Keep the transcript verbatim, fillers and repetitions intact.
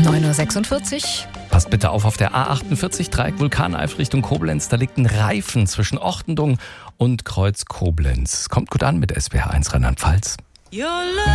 neun Uhr sechsundvierzig. Passt bitte auf, auf der A achtundvierzig, Dreieck Vulkaneif Richtung Koblenz, da liegt ein Reifen zwischen Ortendung und Kreuz Koblenz. Kommt gut an mit S W R eins Rheinland-Pfalz.